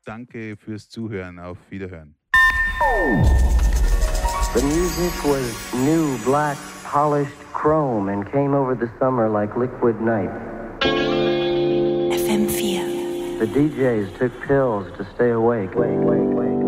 danke fürs Zuhören. Auf Wiederhören. The music was new, black, polished chrome and came over the summer like liquid night. FM4. The DJs took pills to stay awake.